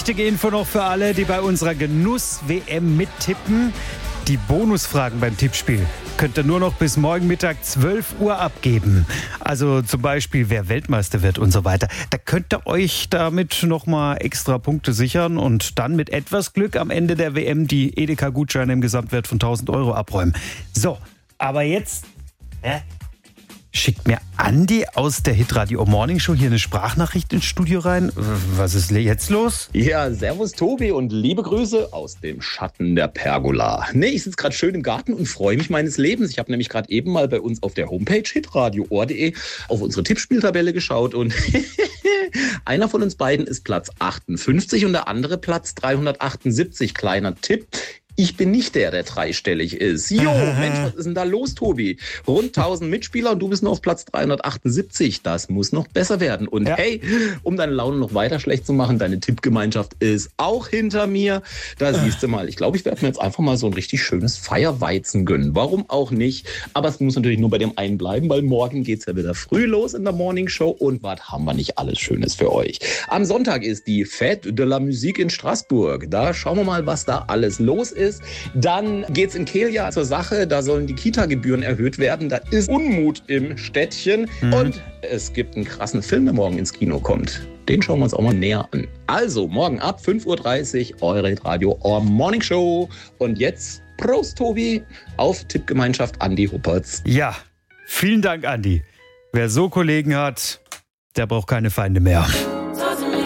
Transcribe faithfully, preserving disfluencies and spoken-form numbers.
wichtige Info noch für alle, die bei unserer Genuss-W M mittippen. Die Bonusfragen beim Tippspiel könnt ihr nur noch bis morgen Mittag zwölf Uhr abgeben. Also zum Beispiel, wer Weltmeister wird und so weiter. Da könnt ihr euch damit nochmal extra Punkte sichern und dann mit etwas Glück am Ende der W M die Edeka-Gutscheine im Gesamtwert von tausend Euro abräumen. So, aber jetzt äh, schickt mir Andi aus der Hitradio Morning Show hier eine Sprachnachricht ins Studio rein. Was ist jetzt los? Ja, servus Tobi und liebe Grüße aus dem Schatten der Pergola. Nee, ich sitze gerade schön im Garten und freue mich meines Lebens. Ich habe nämlich gerade eben mal bei uns auf der Homepage hitradio punkt o r punkt de auf unsere Tippspieltabelle geschaut und einer von uns beiden ist Platz achtundfünfzig und der andere Platz dreihundertachtundsiebzig. Kleiner Tipp. Ich bin nicht der, der dreistellig ist. Jo, Mensch, was ist denn da los, Tobi? Rund tausend Mitspieler und du bist nur auf Platz dreihundertachtundsiebzig. Das muss noch besser werden. Und ja. hey, um deine Laune noch weiter schlecht zu machen, deine Tippgemeinschaft ist auch hinter mir. Da siehst du mal, ich glaube, ich werde mir jetzt einfach mal so ein richtig schönes Feierweizen gönnen. Warum auch nicht? Aber es muss natürlich nur bei dem einen bleiben, weil morgen geht's ja wieder früh los in der Morning Show. Und was haben wir nicht alles Schönes für euch? Am Sonntag ist die Fête de la Musique in Straßburg. Da schauen wir mal, was da alles los ist. Dann geht's in Kehlia zur Sache, da sollen die Kita-Gebühren erhöht werden. Da ist Unmut im Städtchen mhm. und es gibt einen krassen Film, der morgen ins Kino kommt. Den schauen wir uns auch mal näher an. Also, morgen ab fünf Uhr dreißig, eure Radio Or Morning Show. Und jetzt Prost, Tobi, auf Tippgemeinschaft Andi Huppertz. Ja, vielen Dank, Andi. Wer so Kollegen hat, der braucht keine Feinde mehr.